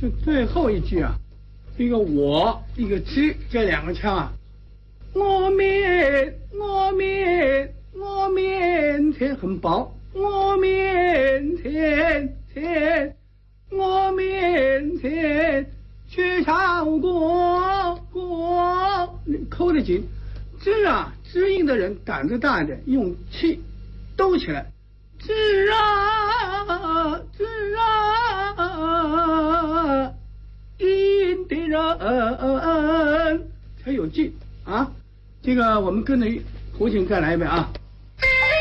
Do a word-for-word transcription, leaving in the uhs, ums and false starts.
就最后一句啊，一个我，一个知，这两个腔啊，我面我面我面前很薄，我面前前我面前缺少过过，抠得紧。知啊，知音的人胆子大一点，用气兜起来。知啊知啊，音的人才有劲啊！这个我们跟着胡琴再来一遍啊。